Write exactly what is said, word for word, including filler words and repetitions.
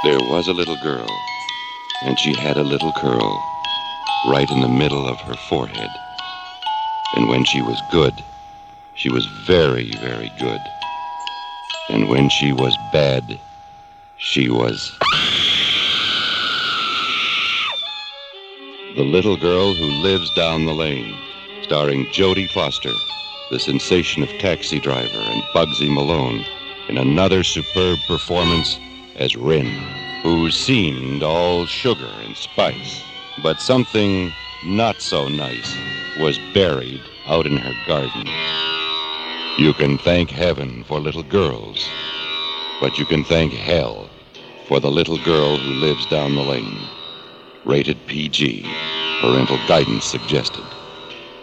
There was a little girl, and she had a little curl right in the middle of her forehead. And when she was good, she was very, very good. And when she was bad, she was... The Little Girl Who Lives Down the Lane, starring Jodie Foster, the sensation of Taxi Driver, and Bugsy Malone, in another superb performance as Wren, who seemed all sugar and spice, but something not so nice was buried out in her garden. You can thank heaven for little girls, but you can thank hell for the little girl who lives down the lane. Rated P G. Parental guidance suggested.